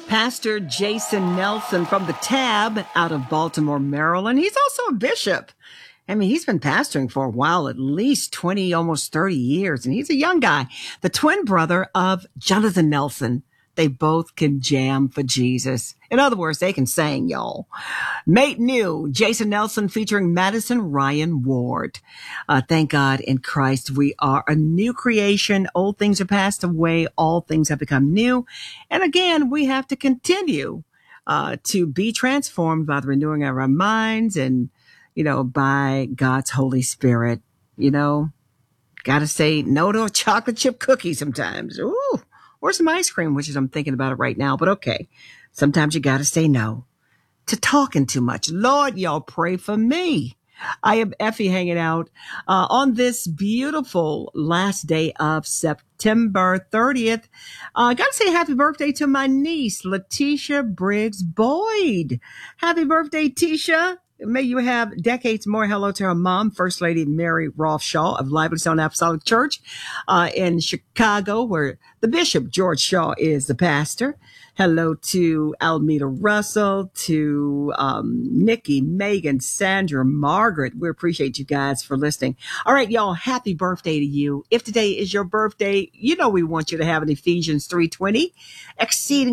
Pastor Jason Nelson from the Tab out of Baltimore, Maryland. He's also a bishop. I mean, he's been pastoring for a while, at least 20, almost 30 years, and he's a young guy. The twin brother of Jonathan Nelson. They both can jam for Jesus. In other words, they can sing, y'all. Made new, Jason Nelson featuring Madison Ryan Ward. Thank God in Christ we are a new creation. Old things are passed away. All things have become new. And again, we have to continue to be transformed by the renewing of our minds and, by God's Holy Spirit. Got to say no to a chocolate chip cookie sometimes. Ooh, or some ice cream, which is I'm thinking about it right now. But okay, sometimes you got to say no to talking too much. Lord, y'all pray for me. I am Effie hanging out on this beautiful last day of September 30th. I got to say happy birthday to my niece, Letitia Briggs Boyd. Happy birthday, Tisha. May you have decades more. Hello to her mom, First Lady Mary Rolfe Shaw of Lively Stone Apostolic Church in Chicago, where the Bishop George Shaw is the pastor. Hello to Almeda Russell, to Nikki, Megan, Sandra, Margaret. We appreciate you guys for listening. All right, y'all, happy birthday to you. If today is your birthday, we want you to have an Ephesians 3:20, exceeding